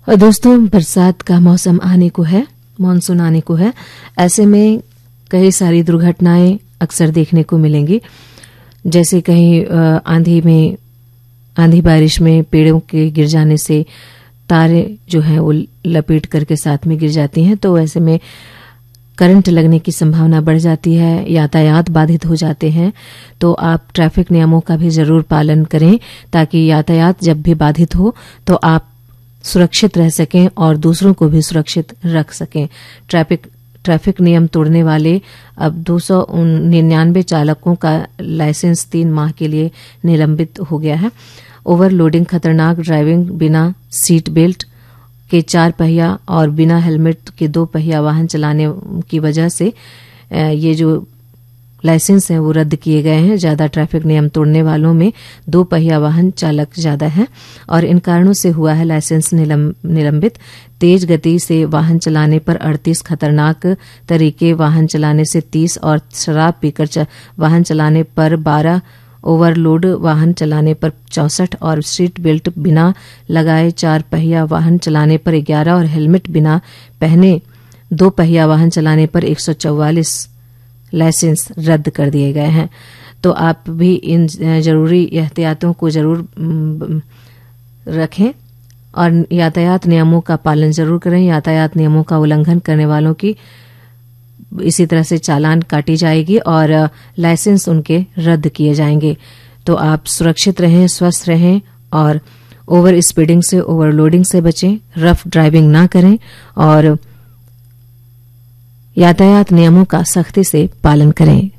और दोस्तों, बरसात का मौसम आने को है, मानसून आने को है। ऐसे में कई सारी दुर्घटनाएं अक्सर देखने को मिलेंगी, जैसे कहीं आंधी बारिश में पेड़ों के गिर जाने से तारे जो हैं वो लपेट करके साथ में गिर जाती हैं, तो ऐसे में करंट लगने की संभावना बढ़ जाती है, यातायात बाधित हो जाते हैं। तो आप ट्रैफिक नियमों का भी जरूर पालन करें, ताकि यातायात जब भी बाधित हो तो आप सुरक्षित रह सकें और दूसरों को भी सुरक्षित रख सकें। ट्रैफिक नियम तोड़ने वाले अब 299 चालकों का लाइसेंस 3 माह के लिए निलंबित हो गया है। ओवरलोडिंग, खतरनाक ड्राइविंग, बिना सीट बेल्ट के 4 पहिया और बिना हेलमेट के 2 पहिया वाहन चलाने की वजह से ये जो लाइसेंस हैं वो रद्द किए गए हैं। ज्यादा ट्रैफिक नियम तोड़ने वालों में 2 पहिया वाहन चालक ज्यादा हैं और इन कारणों से हुआ है लाइसेंस निलंबित। तेज गति से वाहन चलाने पर 38, खतरनाक तरीके वाहन चलाने से 30 और शराब पीकर वाहन चलाने पर 12, ओवरलोड वाहन चलाने पर 64 और सीट बेल्ट बिना लगाए 4 पहिया वाहन चलाने पर 11 और हेलमेट बिना पहने 2 पहिया वाहन चलाने पर 144 लाइसेंस रद्द कर दिए गए हैं। तो आप भी इन जरूरी एहतियातों को जरूर रखें और यातायात नियमों का पालन जरूर करें। यातायात नियमों का उल्लंघन करने वालों की इसी तरह से चालान काटी जाएगी और लाइसेंस उनके रद्द किए जाएंगे। तो आप सुरक्षित रहें, स्वस्थ रहें और ओवर स्पीडिंग से, ओवरलोडिंग से बचें, रफ ड्राइविंग ना करें और यातायात नियमों का सख्ती से पालन करें।